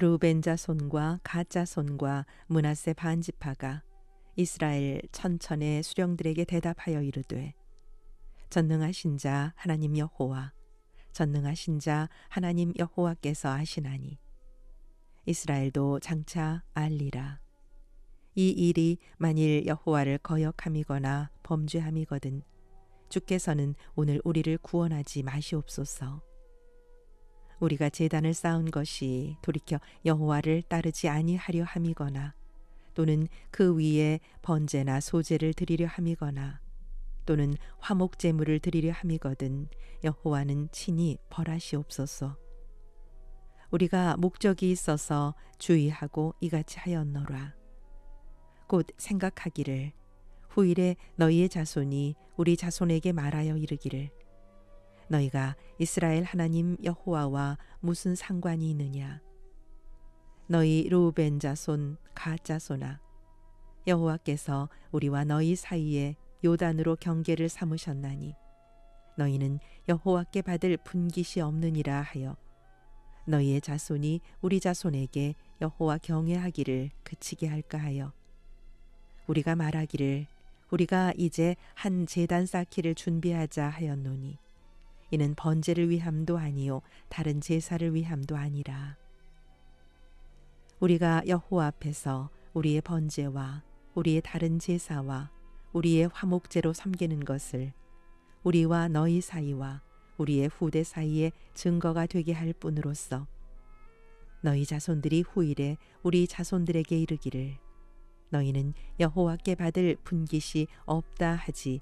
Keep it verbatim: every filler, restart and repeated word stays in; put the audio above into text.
르우벤 자손과 갓 자손과 므낫세 반지파가 이스라엘 천천의 수령들에게 대답하여 이르되 전능하신 자 하나님 여호와 전능하신 자 하나님 여호와께서 아시나니 이스라엘도 장차 알리라. 이 일이 만일 여호와를 거역함이거나 범죄함이거든 주께서는 오늘 우리를 구원하지 마시옵소서. 우리가 제단을 쌓은 것이 돌이켜 여호와를 따르지 아니하려 함이거나 또는 그 위에 번제나 소제를 드리려 함이거나 또는 화목 제물을 드리려 함이거든 여호와는 친히 벌하시옵소서. 우리가 목적이 있어서 주의하고 이같이 하였노라. 곧 생각하기를 후일에 너희의 자손이 우리 자손에게 말하여 이르기를 너희가 이스라엘 하나님 여호와와 무슨 상관이 있느냐. 너희 르우벤 자손 갓 자손아 여호와께서 우리와 너희 사이에 요단으로 경계를 삼으셨나니 너희는 여호와께 받을 분깃이 없느니라 하여 너희의 자손이 우리 자손에게 여호와 경외하기를 그치게 할까 하여 우리가 말하기를 우리가 이제 한 제단 쌓기를 준비하자 하였노니 이는 번제를 위함도 아니요 다른 제사를 위함도 아니라. 우리가 여호와 앞에서 우리의 번제와 우리의 다른 제사와 우리의 화목제로 섬기는 것을 우리와 너희 사이와 우리의 후대 사이에 증거가 되게 할 뿐으로써 너희 자손들이 후일에 우리 자손들에게 이르기를 너희는 여호와께 받을 분깃이 없다 하지